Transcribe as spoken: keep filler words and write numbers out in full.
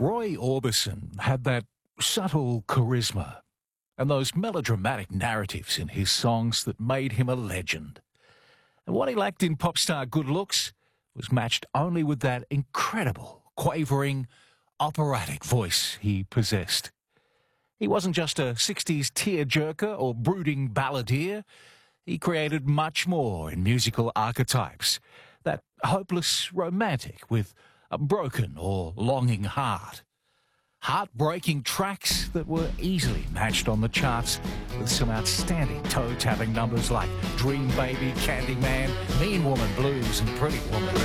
Roy Orbison had that subtle charisma and those melodramatic narratives in his songs that made him a legend. And what he lacked in pop star good looks was matched only with that incredible, quavering, operatic voice he possessed. He wasn't just a sixties tearjerker or brooding balladeer. He created much more in musical archetypes. That hopeless romantic with a broken or longing heart. Heartbreaking tracks that were easily matched on the charts with some outstanding toe-tapping numbers like Dream Baby, Candyman, Mean Woman Blues and Pretty Woman.